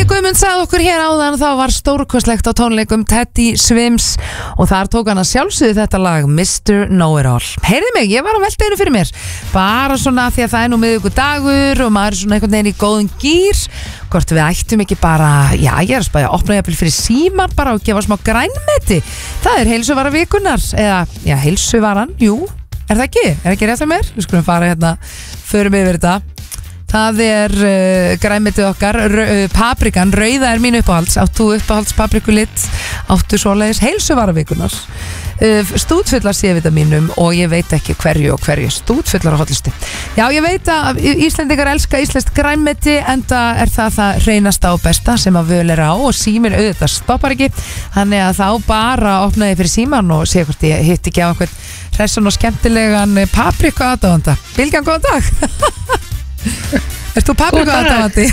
Teddi Guðmund sagði okkur hér áðan þá var stórkostlegt á tónleikum Teddy Swims og þar tók hann að sjálfsögðu þetta lag Mr. Know-It-All. Heyrði mig, ég var að velta einu fyrir mér bara svona því að það nú miðvikudagur og maður svona einhvern veginn í góðum gýr hvort við ættum ekki bara ég er að spæja að opna jafnvel fyrir síman bara og gefa smá grænmeti. Það heilsuvara vikunar eða heilsuvaran, jú, er það ekki? Er ekki rétt að mér? Við skulum fara förum yfir þetta. Það grænmetið okkar, paprikan, rauða mín uppáhalds, áttu uppáhalds paprikulitt, áttu svoleiðis heilsuvaravíkunar, stútfullar C-vitaminum og ég veit ekki hverju stútfullar á hollisti. Já, ég veit að Íslendingar elska íslenskt grænmeti enda það hreinasta og besta sem að völ á og síminn auðvitað stoppar ekki, þannig að þá bara opnaði fyrir síman og sé hvort ég hitt ekki á einhvern hressan og skemmtilegan paprika aðdáðanda. Bilgjan, góðan dag! Ert þú papriku aðdáðandi?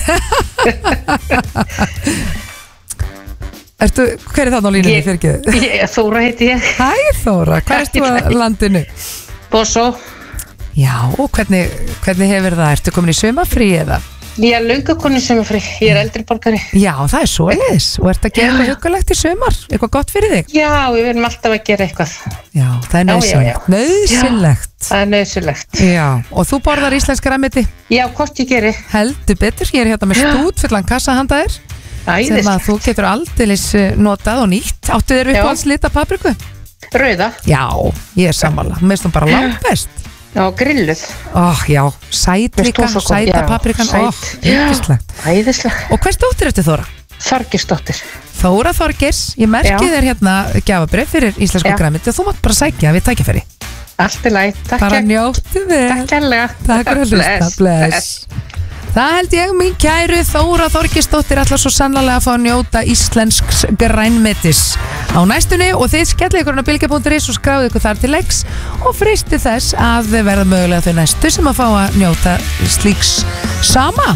Hver er það á línunni fyrir ekki? Þóra heiti ég. Hæ Þóra, hvað ert þú að landinu? Bosso. Já, og hvernig hefur það? Ertu komin í sumarfrí eða? Ég er löngu komin í sumarfrí, ég er eldri borgari. Já, það er svoleiðis. Og ert að gera eitthvað huggulegt í sumar? Eitthvað gott fyrir þig? Já, við verðum alltaf að gera eitthvað. Já, það er nauðsynlegt. Nauðsynlegt. Það er nauðsynlegt. Já, og þú borðar íslensk grænmeti? Já, hvort ég geri. Heldur betur, ég er hérna með stútfullan kassa handa þér. Sem að þú getur aldeilis notað og nýtt. Áttu þér uppáhalds lita papriku? Rauða. Já, ég er sammála. Mér finnst hún bara langbest. Já, grilluð. Já, sæt líka, sæta paprikan. Æðislegt. Æðislegt. Og hvers dóttir ertu Þóra? Þorgeirsdóttir. Þóra Þorgeirs, ég merki þér hérna gjafabréf fyrir íslensku grænmeti og þú mátt bara sækja við tækifæri. Allt í lagi, takk. Bara njóttu vel. Takk kærlega. Takk fyrir að hlusta, bless. Það held ég, mín kæru Þóra Þorgeirsdóttir ætlar svo sannlega að fá að njóta íslensks grænmetis á næstunni og þið skellið ykkur á bilgja.is og skráðu ykkur þar til leiks og fristi þess að verða mögulega þau næstu sem að fá að njóta slíks sama.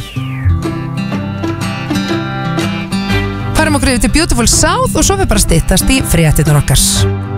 Farum okkur yfir til Beautiful South og svo við bara styttast í fréttirnar okkar.